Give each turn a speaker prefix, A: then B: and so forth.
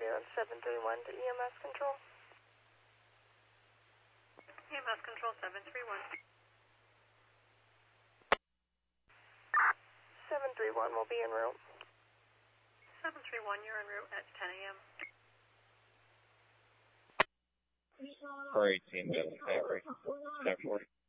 A: on 731 to EMS control.
B: EMS control 731.
A: 731 will be en route.
B: 731, you're en route at 10 a.m.
C: For 18, 740.